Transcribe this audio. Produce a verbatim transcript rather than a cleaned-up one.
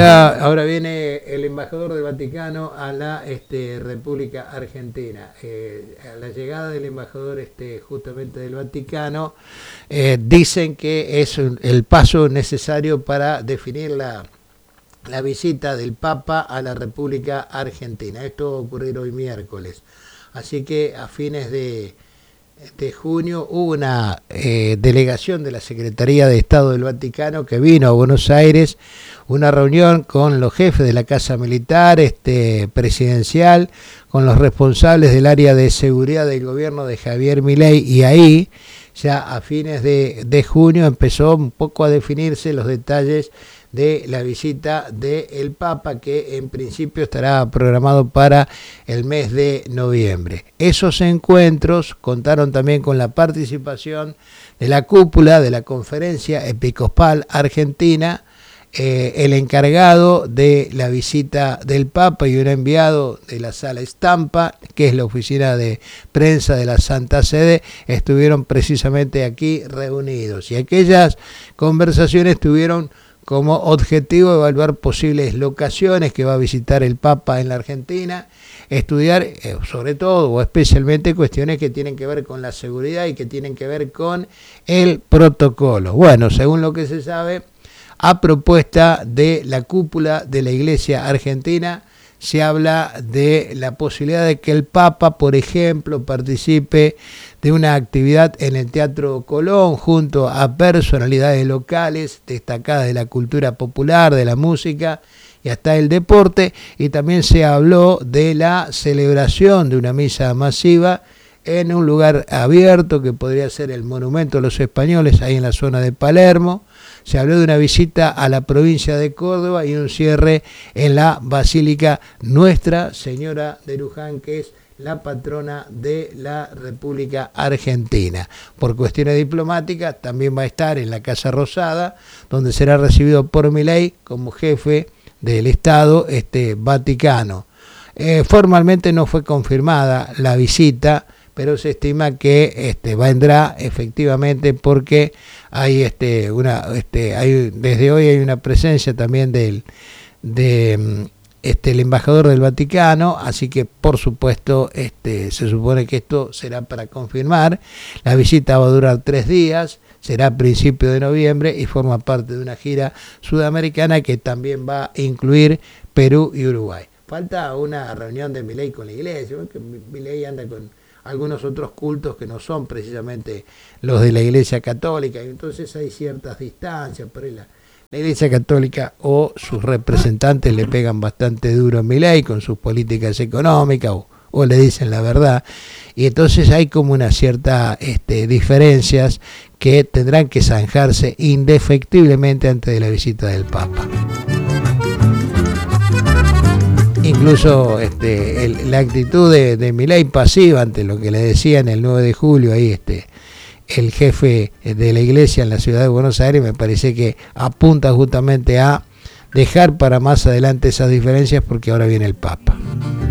Ahora, ahora viene el embajador del Vaticano a la este, República Argentina. Eh, a la llegada del embajador este, justamente del Vaticano, eh, dicen que es un, el paso necesario para definir la, la visita del Papa a la República Argentina. Esto va a ocurrir hoy miércoles. Así que a fines de... de junio hubo una eh, delegación de la Secretaría de Estado del Vaticano que vino a Buenos Aires, una reunión con los jefes de la Casa Militar este, presidencial, con los responsables del área de seguridad del gobierno de Javier Milei, y ahí ya a fines de, de junio empezó un poco a definirse los detalles de la visita del Papa, que en principio estará programado para el mes de noviembre. Esos encuentros contaron también con la participación de la cúpula de la Conferencia Episcopal Argentina, eh, el encargado de la visita del Papa y un enviado de la Sala Estampa, que es la oficina de prensa de la Santa Sede, estuvieron precisamente aquí reunidos, y aquellas conversaciones tuvieron como objetivo evaluar posibles locaciones que va a visitar el Papa en la Argentina, estudiar eh, sobre todo o especialmente cuestiones que tienen que ver con la seguridad y que tienen que ver con el protocolo. Bueno, según lo que se sabe, a propuesta de la cúpula de la Iglesia Argentina, se habla de la posibilidad de que el Papa, por ejemplo, participe de una actividad en el Teatro Colón junto a personalidades locales destacadas de la cultura popular, de la música y hasta el deporte, y también se habló de la celebración de una misa masiva en un lugar abierto que podría ser el Monumento a los Españoles, ahí en la zona de Palermo. Se habló de una visita a la provincia de Córdoba y un cierre en la Basílica Nuestra Señora de Luján, que es la patrona de la República Argentina. Por cuestiones diplomáticas también va a estar en la Casa Rosada, donde será recibido por Milei como jefe del Estado este, Vaticano. Eh, formalmente no fue confirmada la visita, pero se estima que este vendrá efectivamente porque hay este una este hay desde hoy hay una presencia también del de este el embajador del Vaticano, así que por supuesto este se supone que esto será para confirmar. La visita va a durar tres días, será a principios de noviembre y forma parte de una gira sudamericana que también va a incluir Perú y Uruguay. Falta una reunión de Milei con la iglesia, porque Milei anda con algunos otros cultos que no son precisamente los de la Iglesia Católica, y entonces hay ciertas distancias, pero la, la Iglesia Católica o sus representantes le pegan bastante duro a Milei con sus políticas económicas o, o le dicen la verdad, y entonces hay como una cierta este, diferencias que tendrán que zanjarse indefectiblemente antes de la visita del Papa. Incluso este, el, la actitud de, de Milei pasiva ante lo que le decían el nueve de julio ahí este el jefe de la iglesia en la ciudad de Buenos Aires, me parece que apunta justamente a dejar para más adelante esas diferencias porque ahora viene el Papa.